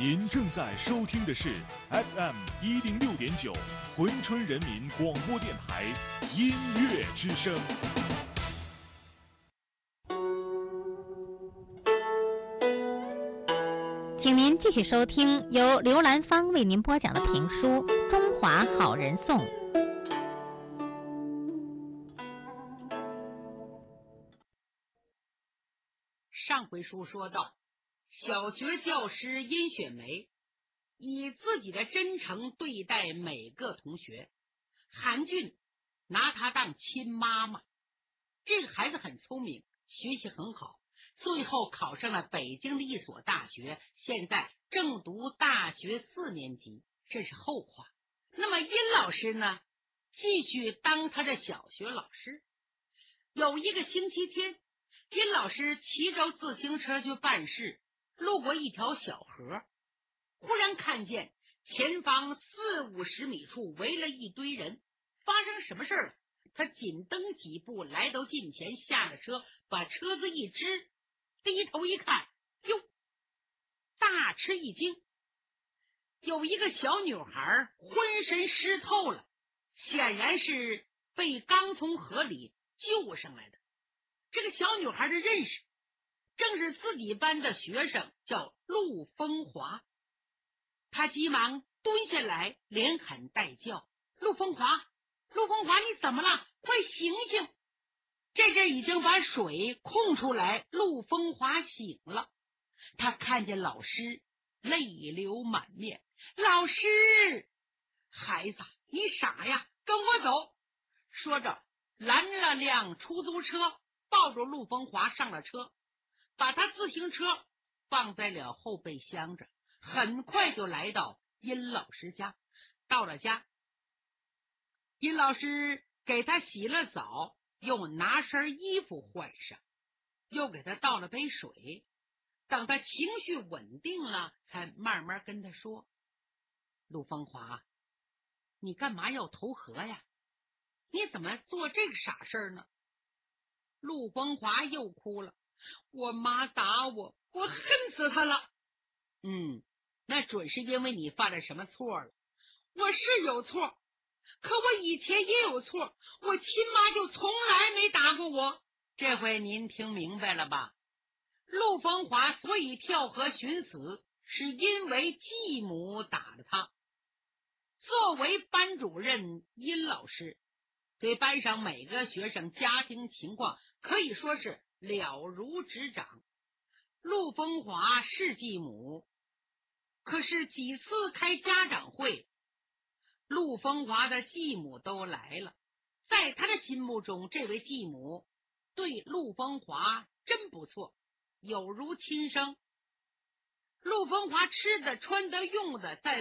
您正在收听的是 FM 106.9珲春人民广播电台音乐之声。 请您继续收听由刘兰芳为您播讲的评书《中华好人颂》。 上回书说到，小学教师殷雪梅以自己的真诚对待每个同学，韩俊拿她当亲妈妈。这个孩子很聪明，学习很好，最后考上了北京的一所大学，现在正读大学4年级，这是后话。那么殷老师呢，继续当他的小学老师。有一个星期天，殷老师骑着自行车去办事，路过一条小河，忽然看见前方40-50米处围了一堆人，发生什么事了？他紧蹬几步来到近前，下了车，把车子一支，低头一看，哟，大吃一惊，有一个小女孩浑身湿透了，显然是被刚从河里救上来的。这个小女孩的认识正是自己班的学生，叫陆风华。他急忙蹲下来，连喊带叫：陆风华，陆风华，你怎么了？快醒醒！这阵已经把水控出来，陆风华醒了。他看见老师，泪流满面。老师，孩子，你傻呀，跟我走。说着拦了辆出租车，抱着陆风华上了车，把他自行车放在了后备箱着，很快就来到殷老师家。到了家，殷老师给他洗了澡，又拿身衣服换上，又给他倒了杯水。等他情绪稳定了，才慢慢跟他说：陆风华，你干嘛要投河呀？你怎么做这个傻事呢？陆风华又哭了：我妈打我，我恨死她了。那准是因为你犯了什么错了。我是有错，可我以前也有错，我亲妈就从来没打过我。这回您听明白了吧？陆风华所以跳河寻死，是因为继母打了他。作为班主任，殷老师对班上每个学生家庭情况可以说是了如指掌。陆风华是继母，可是几次开家长会，陆风华的继母都来了。在他的心目中，这位继母对陆风华真不错，有如亲生。陆风华吃的穿的用的在